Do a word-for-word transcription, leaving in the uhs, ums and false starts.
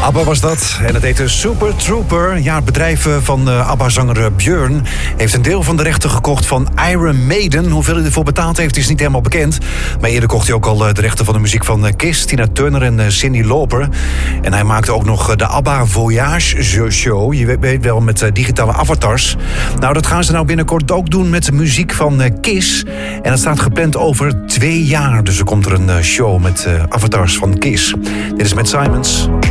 ABBA was dat. En het heette Super Trooper. Ja, het bedrijf van uh, ABBA-zanger Björn heeft een deel van de rechten gekocht van Iron Maiden. Hoeveel hij ervoor betaald heeft is niet helemaal bekend. Maar eerder kocht hij ook al uh, de rechten van de muziek van uh, Kiss, Tina Turner en uh, Cyndi Lauper. En hij maakte ook nog uh, de ABBA Voyage Show. Je weet wel, met uh, digitale avatars. Nou, dat gaan ze nou binnenkort ook doen met de muziek van uh, Kiss. En dat staat gepland over twee jaar. Dus er komt er een uh, show met uh, avatars van Kiss. Dit is Matt Simons.